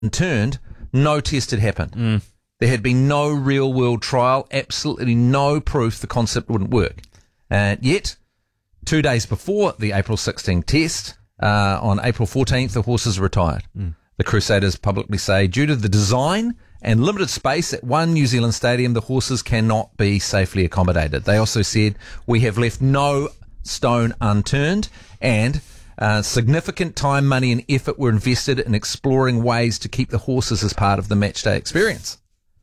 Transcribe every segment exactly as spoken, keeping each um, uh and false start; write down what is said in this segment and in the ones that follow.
unturned, no test had happened. Mm. There had been no real-world trial, absolutely no proof the concept wouldn't work. And yet, two days before the April sixteenth test, uh, on April fourteenth, the horses retired. Mm. The Crusaders publicly say, due to the design and limited space at one New Zealand stadium, the horses cannot be safely accommodated. They also said, we have left no stone unturned, and uh, significant time, money and effort were invested in exploring ways to keep the horses as part of the matchday experience.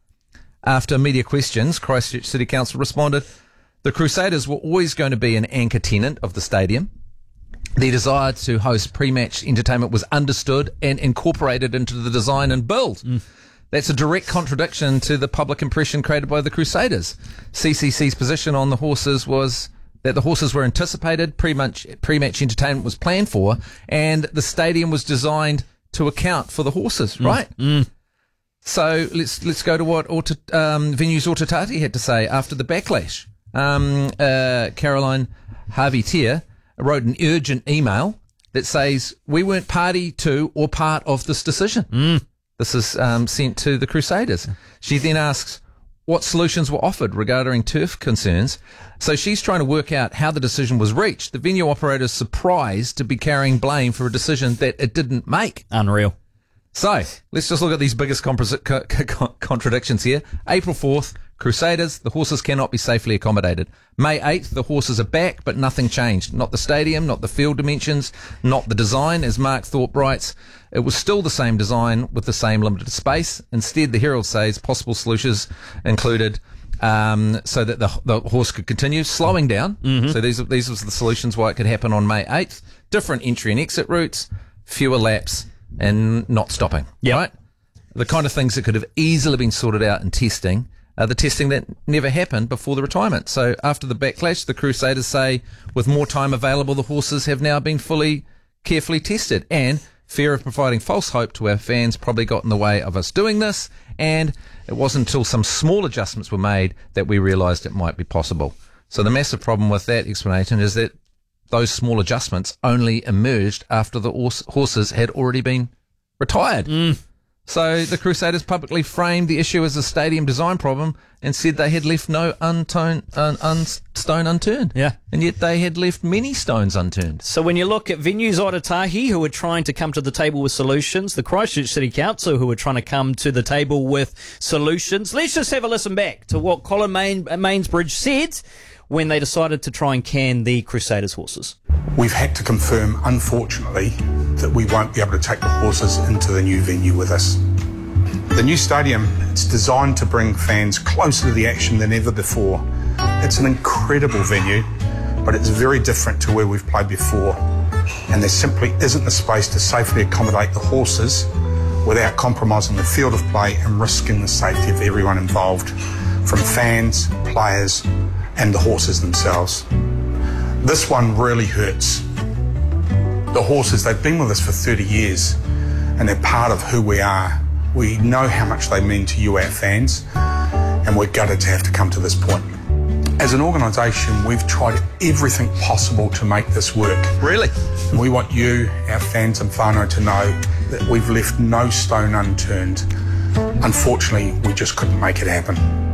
After media questions, Christchurch City Council responded, the Crusaders were always going to be an anchor tenant of the stadium. Their desire to host pre-match entertainment was understood and incorporated into the design and build. Mm. That's a direct contradiction to the public impression created by the Crusaders. C C C's position on the horses was that the horses were anticipated, pre-match, pre-match entertainment was planned for, and the stadium was designed to account for the horses, right? Mm. Mm. So let's let's go to what Auto, um, Venues Autorati had to say after the backlash. Um, uh, Caroline Harvey-Tier wrote an urgent email that says, we weren't party to or part of this decision. Mm. This is um, sent to the Crusaders. She then asks what solutions were offered regarding turf concerns. So she's trying to work out how the decision was reached. The venue operator is surprised to be carrying blame for a decision that it didn't make. Unreal. So let's just look at these biggest compos- co- co- contradictions here. April fourth, Crusaders, the horses cannot be safely accommodated. May eighth, the horses are back, but nothing changed. Not the stadium, not the field dimensions, not the design. As Mark Thorpe writes, it was still the same design with the same limited space. Instead, the Herald says possible solutions included um, so that the, the horse could continue slowing down. Mm-hmm. So these, these were the solutions why it could happen on May eighth. Different entry and exit routes, fewer laps, and not stopping. Yep. Right? The kind of things that could have easily been sorted out in testing. Uh, the testing that never happened before the retirement. So after the backlash, the Crusaders say with more time available, the horses have now been fully, carefully tested. And fear of providing false hope to our fans probably got in the way of us doing this. And it wasn't until some small adjustments were made that we realised it might be possible. So the massive problem with that explanation is that those small adjustments only emerged after the horse- horses had already been retired. Mm. So the Crusaders publicly framed the issue as a stadium design problem and said they had left no untone, un, un, stone unturned. Yeah. And yet they had left many stones unturned. So when you look at Venues Aotearoa, who are trying to come to the table with solutions, the Christchurch City Council, who are trying to come to the table with solutions, let's just have a listen back to what Colin Main, Mainsbridge said when they decided to try and can the Crusaders horses. We've had to confirm, unfortunately, that we won't be able to take the horses into the new venue with us. The new stadium, it's designed to bring fans closer to the action than ever before. It's an incredible venue, but it's very different to where we've played before. And there simply isn't the space to safely accommodate the horses without compromising the field of play and risking the safety of everyone involved, from fans, players, and the horses themselves. This one really hurts. The horses, they've been with us for thirty years and they're part of who we are. We know how much they mean to you, our fans, and we're gutted to have to come to this point. As an organisation, we've tried everything possible to make this work. Really? And we want you, our fans and whānau, to know that we've left no stone unturned. Unfortunately, we just couldn't make it happen.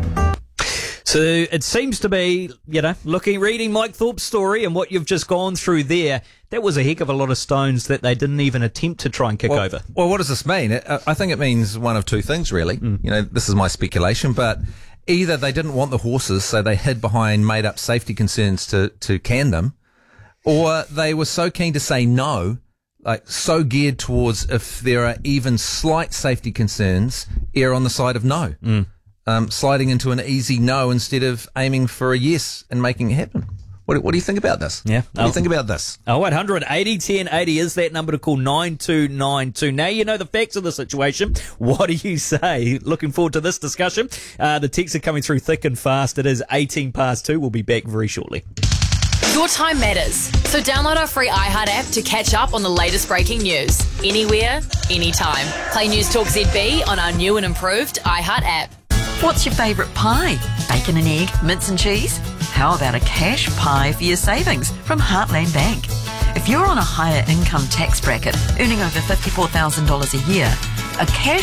So it seems to be, you know, looking, reading Mike Thorpe's story and what you've just gone through there, that was a heck of a lot of stones that they didn't even attempt to try and kick well, over. Well, what does this mean? I think it means one of two things, really. Mm. You know, this is my speculation, but either they didn't want the horses, so they hid behind made-up safety concerns to, to can them, or they were so keen to say no, like so geared towards if there are even slight safety concerns, err on the side of no. Mm. Um, sliding into an easy no instead of aiming for a yes and making it happen. What, what do you think about this? Yeah. What do you think about this? Oh, eight hundred eighty ten eighty is that number to call, nine two nine two. Now you know the facts of the situation. What do you say? Looking forward to this discussion. Uh, the texts are coming through thick and fast. It is eighteen past two. We'll be back very shortly. Your time matters. So download our free iHeart app to catch up on the latest breaking news. Anywhere, anytime. Play News Talk Z B on our new and improved iHeart app. What's your favourite pie? Bacon and egg, mince and cheese? How about a cash pie for your savings from Heartland Bank? If you're on a higher income tax bracket, earning over fifty-four thousand dollars a year, A cash